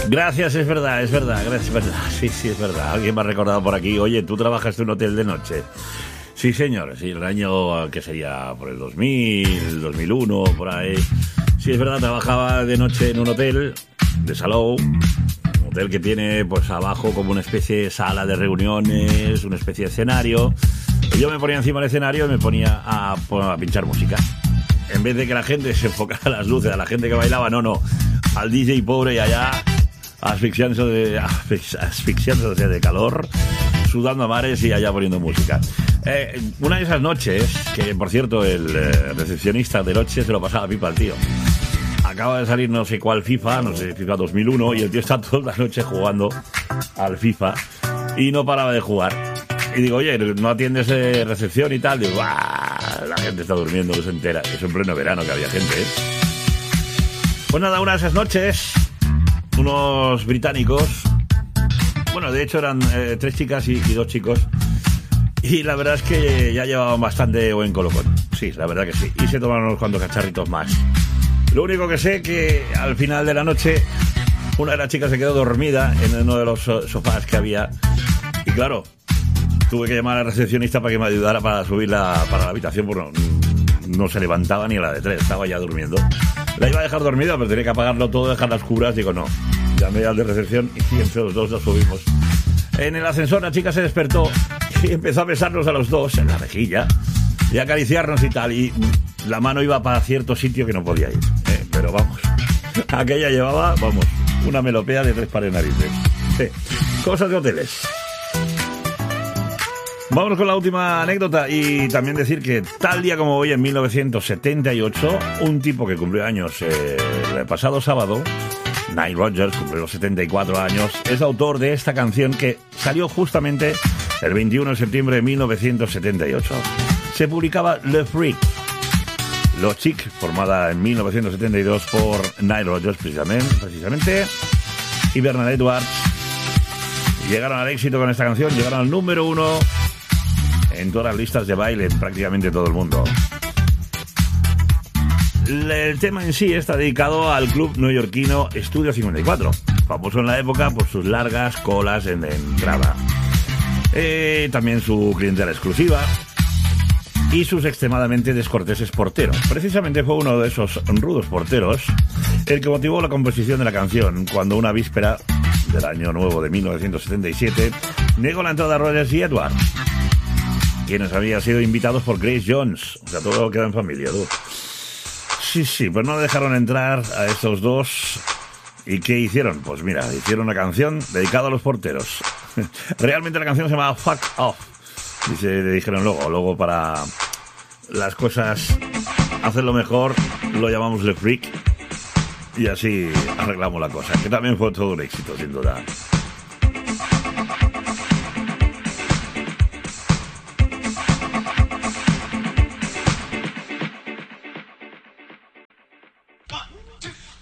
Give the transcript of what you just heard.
Gracias, es verdad, gracias, es verdad. Sí, es verdad. Alguien me ha recordado por aquí, oye, ¿tú trabajas en un hotel de noche? Sí, señor, sí, el año que sería por el 2000, 2001, por ahí. Sí, es verdad, trabajaba de noche en un hotel de Salou, un hotel que tiene pues abajo como una especie de sala de reuniones, una especie de escenario. Y yo me ponía encima del escenario y me ponía a pinchar música. En vez de que la gente se enfocara las luces, a la gente que bailaba, no, al DJ pobre y allá asfixiándose de calor, sudando a mares y allá poniendo música. Una de esas noches, que por cierto el recepcionista de noche se lo pasaba pipa al tío. Acaba de salir no sé cuál FIFA, no sé, FIFA 2001, y el tío está toda la noche jugando al FIFA y no paraba de jugar. Y digo, oye, ¿no atiendes recepción y tal? Digo, la gente está durmiendo, no se entera. Es en pleno verano que había gente, ¿eh? Pues nada, una de esas noches, unos británicos, bueno, de hecho eran 3 chicas y 2 chicos, y la verdad es que ya llevaban bastante buen colocón. Sí, la verdad que sí. Y se tomaron unos cuantos cacharritos más. Lo único que sé que al final de la noche una de las chicas se quedó dormida en uno de los sofás que había. Y claro, tuve que llamar a la recepcionista para que me ayudara para subirla para la habitación, porque no se levantaba ni a la de 3, estaba ya durmiendo. La iba a dejar dormida, pero tenía que apagarlo todo, dejarla a oscuras. Digo, no. Llamé al de recepción y entre los dos nos subimos. En el ascensor la chica se despertó y empezó a besarnos a los dos en la mejilla y a acariciarnos y tal. Y la mano iba para cierto sitio que no podía ir. Pero vamos, aquella llevaba, una melopea de 3 pares de narices. Sí. Cosas de hoteles. Vámonos con la última anécdota y también decir que tal día como hoy, en 1978, un tipo que cumplió años el pasado sábado, Nile Rodgers, cumplió los 74 años, es autor de esta canción que salió justamente el 21 de septiembre de 1978. Se publicaba Le Freak, Los Chic, formada en 1972 por Nile Rodgers precisamente, y Bernadette Edwards. Llegaron al éxito con esta canción, llegaron al número 1 en todas las listas de baile en prácticamente todo el mundo. El tema en sí está dedicado al club neoyorquino Estudio 54, famoso en la época por sus largas colas en entrada. También su clientela exclusiva y sus extremadamente descorteses porteros. Precisamente fue uno de esos rudos porteros el que motivó la composición de la canción, cuando una víspera del año nuevo de 1977 negó la entrada a Rodgers y Edwards, quienes habían sido invitados por Grace Jones. O sea, todo queda en familia, tú. Sí, pues no dejaron entrar a estos dos. ¿Y qué hicieron? Pues mira, hicieron una canción dedicada a los porteros. Realmente la canción se llamaba Fuck Off. Y se le dijeron luego para las cosas hacerlo mejor, lo llamamos Le Freak. Y así arreglamos la cosa, que también fue todo un éxito, sin duda.